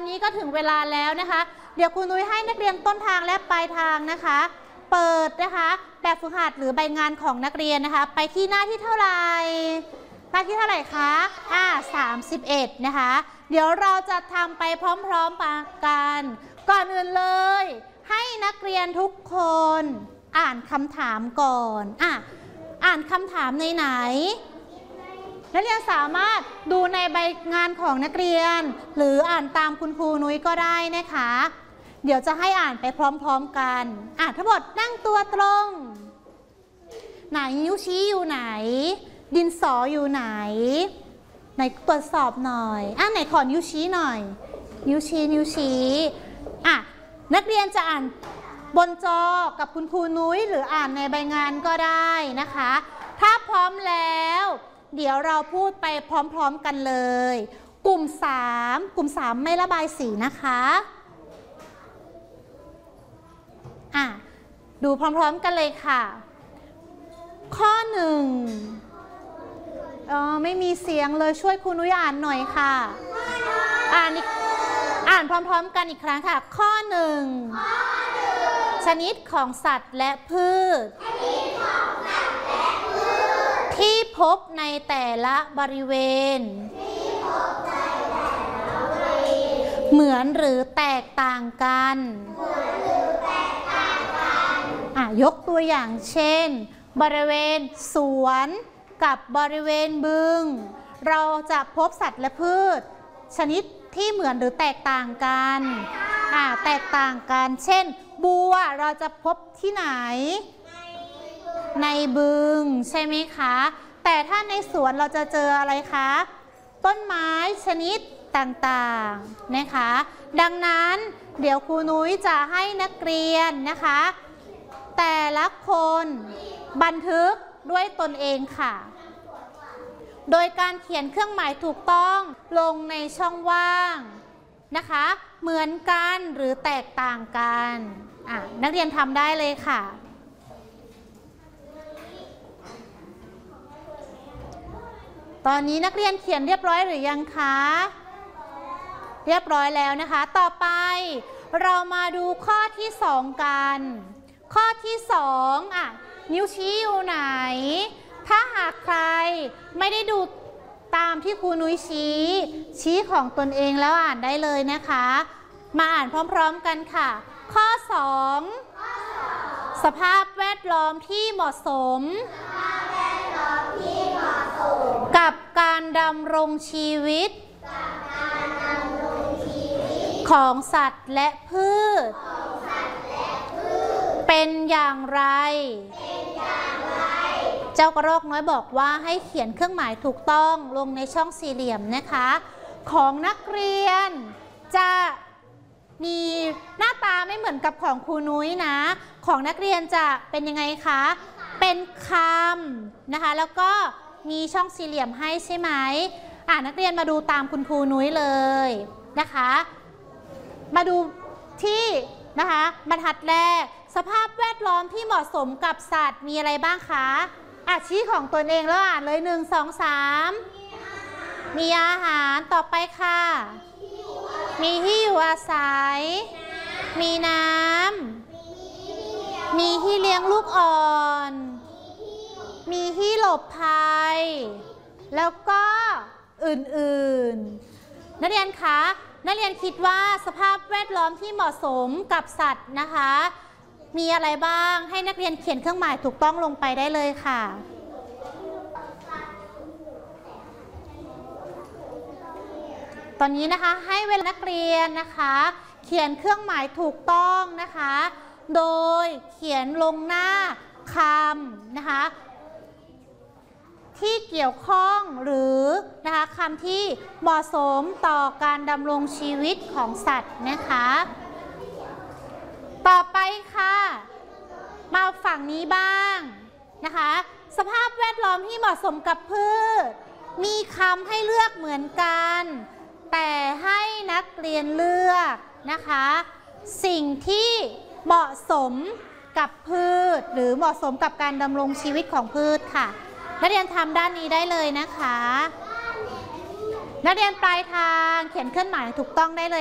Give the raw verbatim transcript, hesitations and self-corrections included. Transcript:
นี้ก็ถึงเวลาแล้วนะคะเดี๋ยวครูนุ้ยให้นักเรียนต้นทางและปลายทางนะคะเปิดนะคะแบบฝึกหัดหรือใบงานของนักเรียนนะคะไปที่หน้าที่เท่าไหร่หน้าที่เท่าไหร่คะอ่าสามสิบเอ็ดนะคะเดี๋ยวเราจะทำไปพร้อมๆกันก่อนอื่นเลยให้นักเรียนทุกคนอ่านคำถามก่อนอ่ะอ่านคำถามในไหนนักเรียนสามารถดูในใบงานของนักเรียนหรืออ่านตามคุณครูนุ้ยก็ได้นะคะเดี๋ยวจะให้อ่านไปพร้อมๆกันอ่ะทั้งหมดนั่งตัวตรงไหนนิ้วชี้อยู่ไหนดินสออยู่ไหนไหนตรวจสอบหน่อยอ่ะไหนขอนิ้วชี้หน่อยนิ้วชี้นิ้วชี้อ่ะนักเรียนจะอ่านบนจอกับคุณครูนุ้ยหรืออ่านในใบงานก็ได้นะคะถ้าพร้อมแล้วเดี๋ยวเราพูดไปพร้อมๆกันเลยกลุ่มสามกลุ่มสามไม่ระบายสีนะคะอ่ะดูพร้อมๆกันเลยค่ะข้อหนึ่งอ๋อไม่มีเสียงเลยช่วยครูนุ้ยอ่านหน่อยค่ะอ่านอ่านพร้อมๆกันอีกครั้งค่ะข้อหนึ่งชนิดของสัตว์และพืชที่พบในแต่ละบริเวณเหมือนหรือแตกต่างกันอ่ะยกตัวอย่างเช่นบริเวณสวนกับบริเวณบึงเราจะพบสัตว์และพืชชนิดที่เหมือนหรือแตกต่างกันอ่ะแตกต่างกันเช่นบัวเราจะพบที่ไหนในบึงใช่ไหมคะแต่ถ้าในสวนเราจะเจออะไรคะต้นไม้ชนิดต่างๆนะคะดังนั้นเดี๋ยวครูนุ้ยจะให้นักเรียนนะคะแต่ละคนบันทึกด้วยตนเองค่ะโดยการเขียนเครื่องหมายถูกต้องลงในช่องว่างนะคะเหมือนกันหรือแตกต่างกันอ่ะนักเรียนทำได้เลยค่ะตอนนี้นักเรียนเขียนเรียบร้อยหรือยังคะเรียบร้อยแล้วนะคะต่อไปเรามาดูข้อที่สองกันข้อที่สองอ่ะนิ้วชี้อยู่ไหนถ้าหากใครไม่ได้ดูตามที่ครูนุ้ยชี้ชี้ของตนเองแล้วอ่านได้เลยนะคะมาอ่านพร้อมๆกันค่ะข้อสองสภาพแวดล้อมที่เหมาะสมกับการดำรงชีวิตของสัตว์และพืชเป็นอย่างไรเจ้ากระรอกน้อยบอกว่าให้เขียนเครื่องหมายถูกต้องลงในช่องสี่เหลี่ยมนะคะของนักเรียนจะมีหน้าตาไม่เหมือนกับของครูนุ้ยนะของนักเรียนจะเป็นยังไงคะเป็นคำนะคะแล้วก็มีช่องสี่เหลี่ยมให้ใช่ไหมอ่านักเรียนมาดูตามคุณครูนุ้ยเลยนะคะมาดูที่นะคะบรรทัดแรกสภาพแวดล้อมที่เหมาะสมกับสัตว์มีอะไรบ้างคะอาชีพของตนเองแล้วอ่านเลยหนึ่งสองสามมีอาหารต่อไปค่ะมีที่อยู่อาศัยมีน้ำมีที่เลี้ยงลูกอ่อนมีที่หลบภัยแล้วก็อื่นๆนักเรียนคะนักเรียนคิดว่าสภาพแวดล้อมที่เหมาะสมกับสัตว์นะคะมีอะไรบ้างให้นักเรียนเขียนเครื่องหมายถูกต้องลงไปได้เลยค่ะตอนนี้นะคะให้เวลานักเรียนนะคะเขียนเครื่องหมายถูกต้องนะคะโดยเขียนลงหน้าคำนะคะที่เกี่ยวข้องหรือนะคะคำที่เหมาะสมต่อการดำรงชีวิตของสัตว์นะคะต่อไปค่ะมาฝั่งนี้บ้างนะคะสภาพแวดล้อมที่เหมาะสมกับพืชมีคำให้เลือกเหมือนกันแต่ให้นักเรียนเลือกนะคะสิ่งที่เหมาะสมกับพืชหรือเหมาะสมกับการดำรงชีวิตของพืชค่ะนักเรียนทำด้านนี้ได้เลยนะคะนักเรียนปลายทางเขียนเครื่องหมายถูกต้องได้เลย